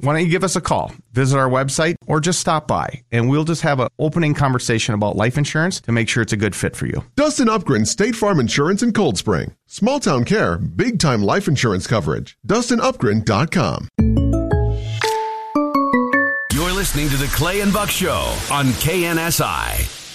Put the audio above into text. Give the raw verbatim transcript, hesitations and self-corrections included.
why don't you give us a call, visit our website, or just stop by, and we'll just have an opening conversation about life insurance to make sure it's a good fit for you. Dustin Upgren, State Farm Insurance in Cold Spring. Small town care, big time life insurance coverage. Dustin Upgren dot com. You're listening to the Clay and Buck Show on K N S I.